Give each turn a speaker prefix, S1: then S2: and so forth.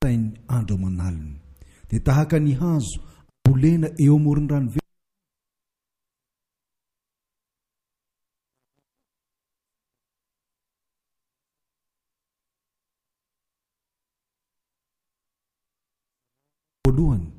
S1: sainy andro amanalina. Dia tahaka ny hazo bolena eo amoron-drano voalohany